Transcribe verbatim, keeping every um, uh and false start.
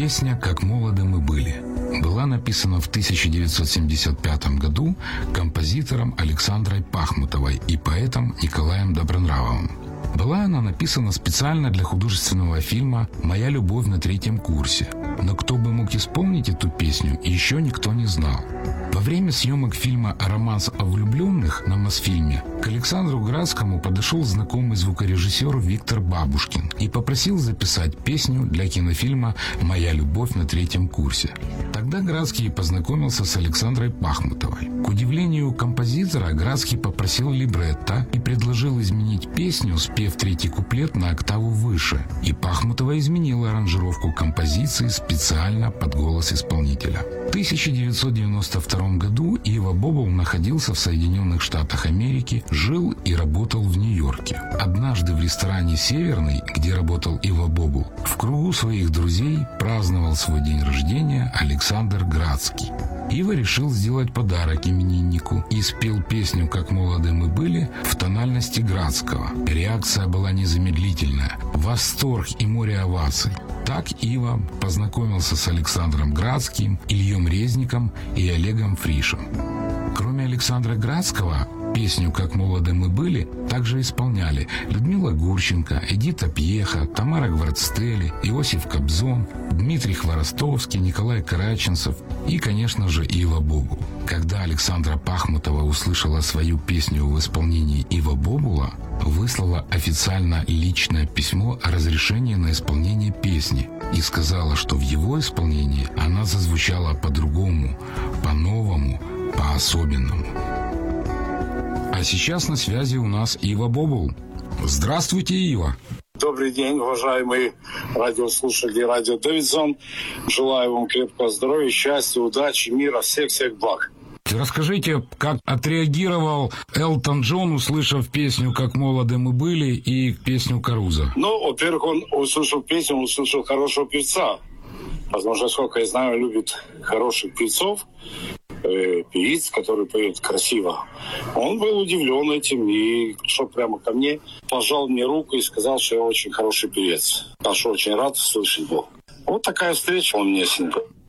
Песня «Как молоды мы были» была написана в тысяча девятьсот семьдесят пятом году композитором Александрой Пахмутовой и поэтом Николаем Добронравовым. Была она написана специально для художественного фильма «Моя любовь на третьем курсе». Но кто бы мог исполнить эту песню, еще никто не знал. Во время съемок фильма «Романс о влюбленных» на Мосфильме к Александру Градскому подошел знакомый звукорежиссер Виктор Бабушкин и попросил записать песню для кинофильма «Моя любовь на третьем курсе». Тогда Градский познакомился с Александрой Пахмутовой. К удивлению композитора, Градский попросил либретто и предложил изменить песню, спев третий куплет на октаву выше. И Пахмутова изменила аранжировку композиции специально под голос исполнителя. В тысяча девятьсот девяносто втором году Ива Бобл находился в Соединенных Штатах Америки, жил и работал в Нью-Йорке. Однажды в ресторане «Северный», где работал Ива Бобл, в кругу своих друзей праздновал свой день рождения Александр Градский. Ива решил сделать подарок имениннику и спел песню «Как молоды мы были» в тональности Градского. Реакция была незамедлительная. Восторг и море оваций. Так Ива познакомился с Александром Градским, Ильем Резником и Олегом Фришем. Кроме Александра Градского, песню «Как молоды мы были» также исполняли Людмила Гурченко, Эдита Пьеха, Тамара Гвардстели, Иосиф Кобзон, Дмитрий Хворостовский, Николай Караченцев и, конечно же, Ива Бобл. Когда Александра Пахмутова услышала свою песню в исполнении Ива Бобула, выслала официально личное письмо о разрешении на исполнение песни и сказала, что в его исполнении она зазвучала по-другому, по-новому, по-особенному. А сейчас на связи у нас Ива Бобл. Здравствуйте, Ива. Добрый день, уважаемые радиослушатели радио Дэвидсон. Желаю вам крепкого здоровья, счастья, удачи, мира, всех-всех благ. Расскажите, как отреагировал Элтон Джон, услышав песню «Как молоды мы были» и песню «Каруза»? Ну, во-первых, он услышал песню, он услышал хорошего певца. Возможно, сколько я знаю, любит хороших певцов, э, певиц, который поет красиво. Он был удивлен этим и шел прямо ко мне, пожал мне руку и сказал, что я очень хороший певец. Так что очень рад слышать был. Вот такая встреча он мне с ним.